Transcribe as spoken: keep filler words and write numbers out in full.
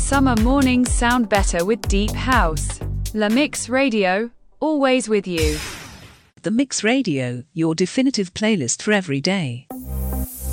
Summer mornings sound better with deep house. La Mix Radio, always with you. The Mix Radio, your definitive playlist for every day.